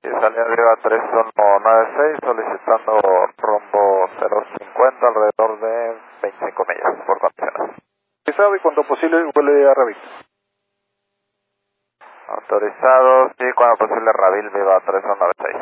Y salida Viva 3196 solicitando rumbo 050 alrededor de 25 millas por condiciones. Autorizado y cuando posible vuelve a Ravil. Autorizado, sí, cuando posible Ravil Viva 3196.